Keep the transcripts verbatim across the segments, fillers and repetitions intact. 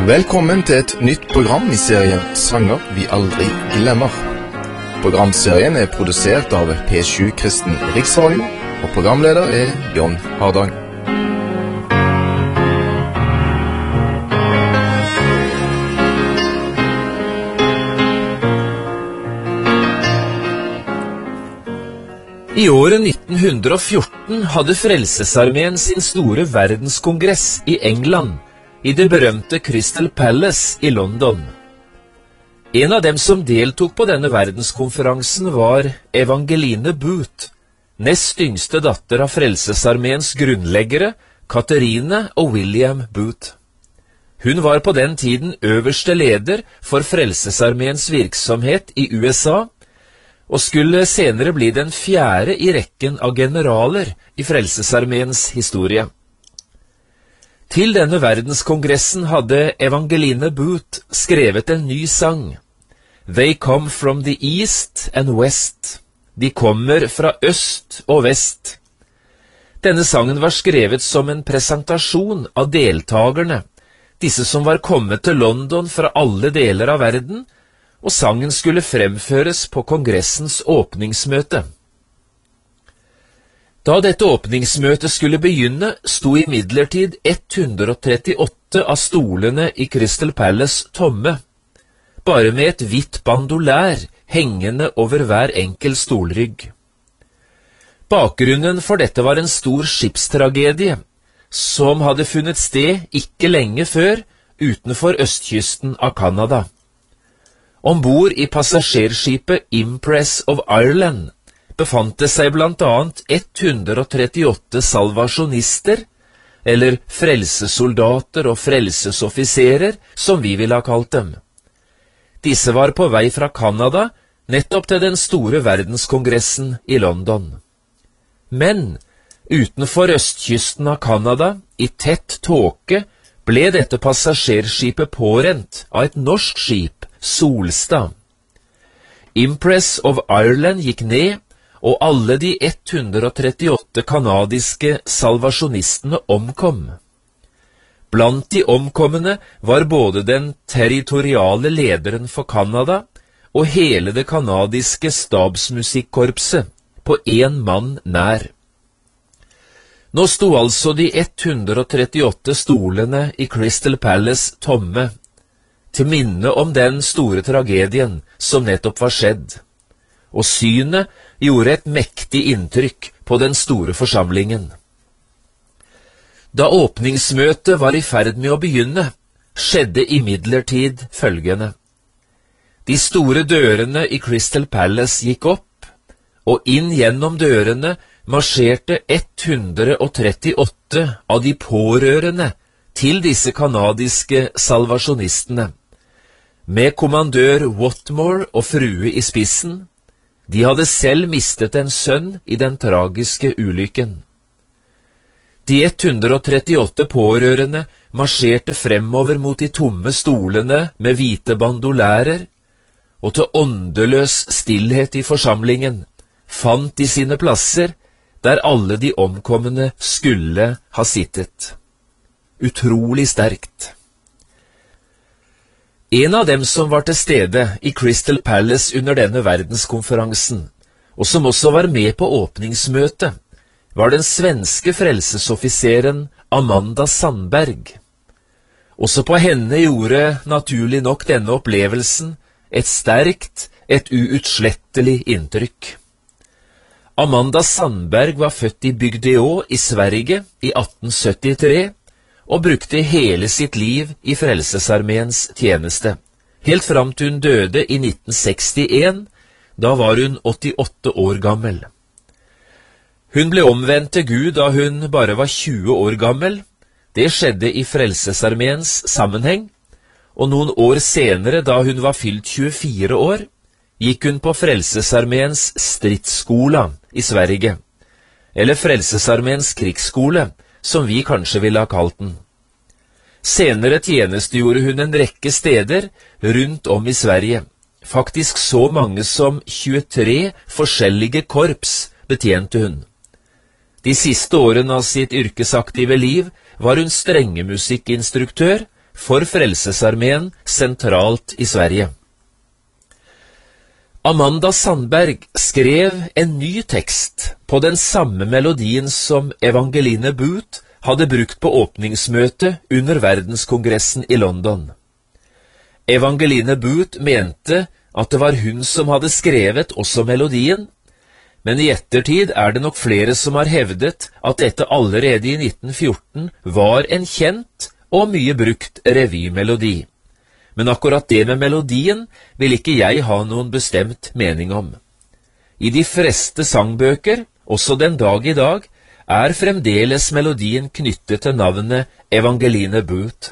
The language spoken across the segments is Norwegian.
Velkommen til et nytt program i serien Sanger vi aldri glemmer. Programserien er produsert av P sju Kristen Riksradio, og programleder er John Hardang. I året nitten fjorten hadde Frelsesarmeen sin store verdenskongress i England, i det berømte Crystal Palace i London. En av dem som deltok på denne verdenskonferansen var Evangeline Booth, nest yngste datter av Frelsesarmeens grunnleggere, Catherine og William Booth. Hun var på den tiden øverste leder for Frelsesarmeens virksomhet i U S A, og skulle senere bli den fjerde i rekken av generaler i Frelsesarmeens historie. Til denne verdenskongressen hadde Evangeline Booth skrevet en ny sang. They come from the east and west. De kommer fra øst og vest. Denne sangen var skrevet som en presentasjon av deltagerne, disse som var kommet til London fra alle deler av verden, og sangen skulle fremføres på kongressens åpningsmøte. Da dette åpningsmøtet skulle begynne, sto imidlertid ett hundre trettiåtte av stolene i Crystal Palace tomme, bare med et hvitt bandolær hengende over hver enkel stolrygg. Bakgrunnen for dette var en stor skipstragedie, som hadde funnet sted ikke lenge før utenfor østkysten av Canada. Ombord i passasjerskipet Impress of Ireland befant det seg blant annet ett hundre trettiåtte salvasjonister, eller frelsesoldater og frelsesoffiserer, som vi ville ha kalt dem. Disse var på vei fra Canada, nettopp til den store verdenskongressen i London. Men utenfor østkysten av Canada, i tett tåke, ble dette passasjerskipet pårent av et norsk skip, Solstad. Impress of Ireland gikk ned, og alle de ett hundre trettiåtte kanadiske salvasjonistene omkom. Blant de omkommende var både den territoriale lederen for Canada og hele det kanadiske stabsmusikkorpset, på en mann nær. Nå sto altså de ett hundre trettiåtte stolene i Crystal Palace tomme, til minne om den store tragedien som nettopp var skjedd, og synet gjorde et mektig inntrykk på den store forsamlingen. Da åpningsmøtet var i ferd med å begynne, skjedde imidlertid følgende. De store dørene i Crystal Palace gikk opp, og inn gjennom dørene marsjerte ett hundre trettiåtte av de pårørende til disse kanadiske salvasjonistene, med kommandør Watmore og frue i spissen. De hadde selv mistet en sønn i den tragiske ulykken. De ett hundre trettiåtte pårørende marsjerte fremover mot de tomme stolene med hvite bandolærer, og til åndeløs stillhet i forsamlingen fant de sine plasser der alle de omkommende skulle ha sittet. Utrolig sterkt. En av dem som var til stede i Crystal Palace under denne verdenskonferansen, og som også var med på åpningsmøtet, var den svenske frelsesoffiseren Amanda Sandberg. Også på henne gjorde naturlig nok denne opplevelsen et sterkt, et uutslettelig inntrykk. Amanda Sandberg var født i Bygdeå i Sverige i atten syttitre, og brukte hele sitt liv i Frelsesarmeens tjeneste, helt fram til hun døde i nitten sekstien, da var hun åttiåtte år gammel. Hun ble omvendt til Gud da hun bare var tjue år gammel. Det skjedde i Frelsesarmeens sammenheng, og noen år senere, da hun var fylt tjuefire år, gikk hun på Frelsesarmeens stridsskola i Sverige, eller Frelsesarmeens krigsskole, som vi kanskje ville ha kalt den. Senere tjenestegjorde hun en rekke steder rundt om i Sverige. Faktisk så mange som tjuetre forskjellige korps betjente hun. De siste årene av sitt yrkesaktive liv var hun strengemusikkinstruktør for Frelsesarmeen sentralt i Sverige. Amanda Sandberg skrev en ny tekst på den samme melodien som Evangeline Booth hadde brukt på åpningsmøtet under verdenskongressen i London. Evangeline Booth mente at det var hun som hadde skrevet også melodien, men i ettertid er det nok flere som har hevdet at dette allerede i nitten fjorten var en kjent og mye brukt revymelodi. Men akkurat det med melodien vil ikke jeg ha noen bestemt mening om. I de fleste sangbøker, også den dag i dag, er fremdeles melodien knyttet til navnet Evangeline Booth.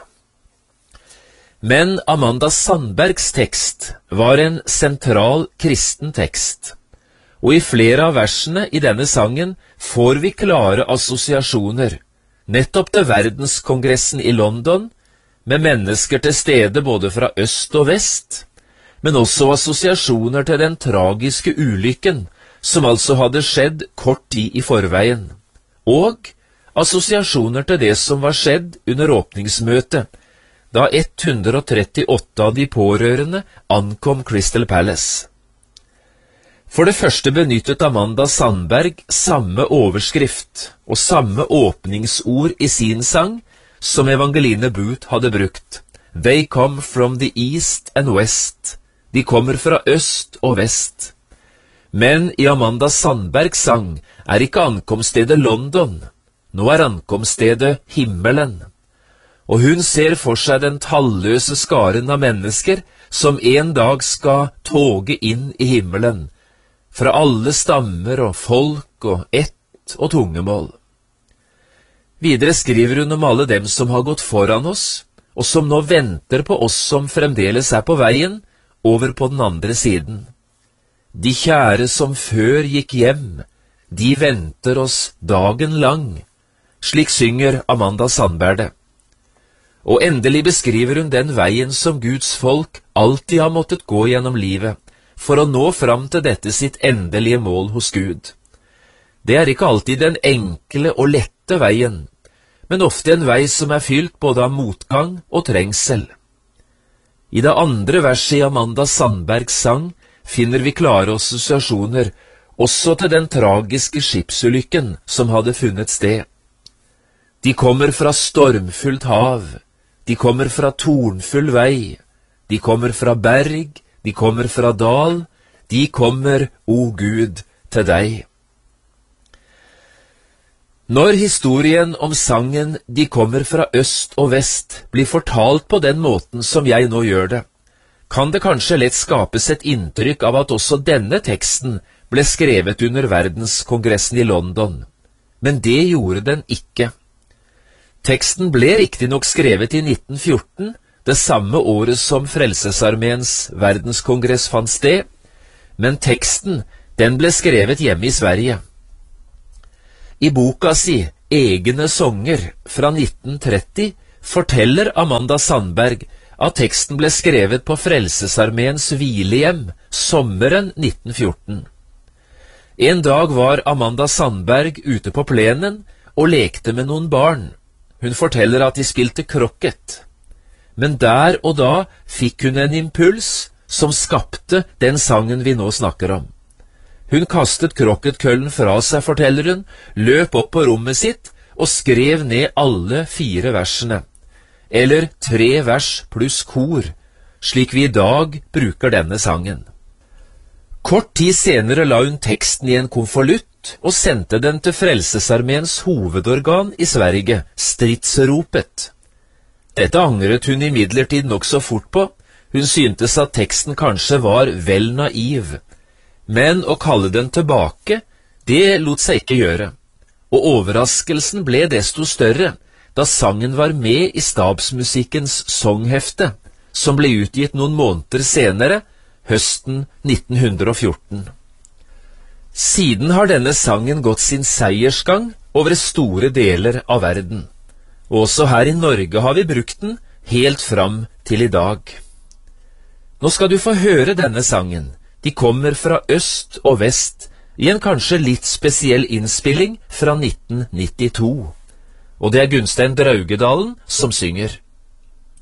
Men Amanda Sandbergs tekst var en sentral kristen tekst, og i flere av versene i denne sangen får vi klare assosiasjoner, nettopp til verdenskongressen i London, med mennesker til stede både fra øst og vest, men også assosiasjoner til den tragiske ulykken som altså hadde skjedd kort tid i forveien, og assosiasjoner til det som var skjedd under åpningsmøtet, da hundre og trettiåtte av de pårørende ankom Crystal Palace. For det første benyttet Amanda Sandberg samme overskrift og samme åpningsord i sin sang som Evangeline Booth hadde brukt. They come from the east and west. De kommer fra øst og vest. Men i Amanda Sandbergs sang er ikke ankomststedet London. Nå er ankomststedet himmelen. Og hun ser for seg den talløse skaren av mennesker som en dag skal toge inn i himmelen, fra alle stammer og folk og ett og tungemål. Videre skriver hun om alle dem som har gått foran oss, og som nå venter på oss som fremdeles er på veien, over på den andre siden. De kjære som før gikk hjem, de venter oss dagen lang. Slik synger Amanda Sandberg det. Og endelig beskriver hun den veien som Guds folk alltid har måttet gå gjennom livet, for å nå fram til dette sitt endelige mål hos Gud. Det er ikke alltid den enkle og lette veien, men ofte en vei som er fylt både av motgang og trengsel. I det andre verset i Amanda Sandbergs sang finner vi klare assosiasjoner også til den tragiske skipsulykken som hadde funnet sted. De kommer fra stormfullt hav, de kommer fra tornfull vei, de kommer fra berg, de kommer fra dal, de kommer, o Gud, til deg. Når historien om sangen «De kommer fra øst og vest» blir fortalt på den måten som jeg nå gjør det, kan det kanskje lett skapes et inntrykk av at også denne teksten ble skrevet under verdenskongressen i London. Men det gjorde den ikke. Teksten ble riktignok skrevet i nitten fjorten, det samme året som Frelsesarmeens verdenskongress fant sted, men teksten, den ble skrevet hjemme i Sverige. I boka si Egne sanger fra nitten tretti forteller Amanda Sandberg at teksten ble skrevet på Frelsesarmeens hvilehjem sommeren nitten fjorten. En dag var Amanda Sandberg ute på plenen og lekte med noen barn. Hun forteller at de spilte krokket. Men der og da fikk hun en impuls som skapte den sangen vi nå snakker om. Hun kastet kroketkøllen fra seg, forteller hun, løp opp på rommet sitt og skrev ned alle fire versene, eller tre vers pluss kor, slik vi i dag bruker denne sangen. Kort tid senere la hun teksten i en konvolutt og sendte den til Frelsesarmeens hovedorgan i Sverige, Stridsropet. Dette angret hun imidlertid nok så fort på. Hun syntes at teksten kanskje var vel naiv, men å kalle den tilbake, det lot seg ikke gjøre, og overraskelsen ble desto større da sangen var med i stabsmusikkens songhefte, som ble utgitt noen måneder senere, høsten nitten fjorten. Siden har denne sangen gått sin seiersgang over store deler av verden, og også her i Norge har vi brukt den helt fram til i dag. Nå skal du få høre denne sangen. De kommer fra øst og vest, i en kanskje litt spesiell innspilling fra nitten nittito. Og det er Gunstein Draugedalen som synger.